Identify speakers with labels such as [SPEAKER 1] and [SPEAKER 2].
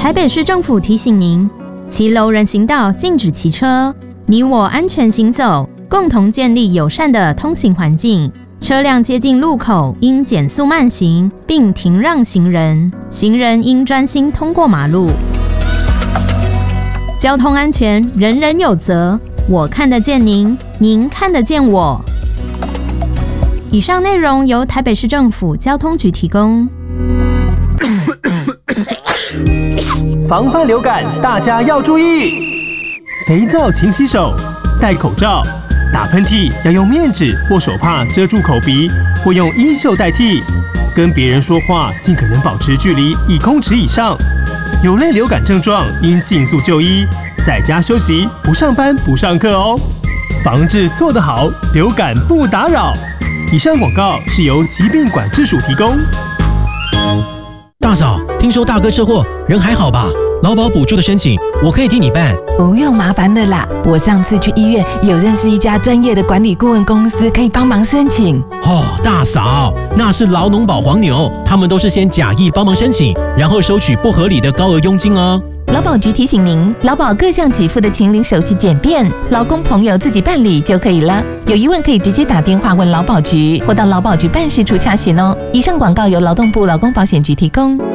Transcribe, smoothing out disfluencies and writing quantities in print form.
[SPEAKER 1] 台北市政府提醒您，骑楼人行道禁止骑车，你我安全行走，共同建立友善的通行环境。车辆接近路口应减速慢行，并停让行人，行人应专心通过马路。交通安全，人人有责。我看得见您，您看得见我。以上内容由台北市政府交通局提供。
[SPEAKER 2] 防范流感，大家要注意：肥皂勤洗手，戴口罩。打喷嚏要用面纸或手帕遮住口鼻，或用衣袖代替。跟别人说话尽可能保持距离1公尺以上。有类流感症状应尽速就医，在家休息，不上班不上课哦。防治做得好，流感不打扰。以上广告是由疾病管制署提供。
[SPEAKER 3] 大嫂，听说大哥车祸，人还好吧？劳保补助的申请，我可以替你办。
[SPEAKER 4] 不用麻烦了啦，我上次去医院有认识一家专业的管理顾问公司，可以帮忙申请。
[SPEAKER 3] 哦，大嫂，那是劳农保黄牛，他们都是先假意帮忙申请，然后收取不合理的高额佣金哦。
[SPEAKER 4] 劳保局提醒您，劳保各项给付的请领手续简便，劳工朋友自己办理就可以了。有疑问可以直接打电话问劳保局，或到劳保局办事处洽询哦。以上广告由劳动部劳工保险局提供。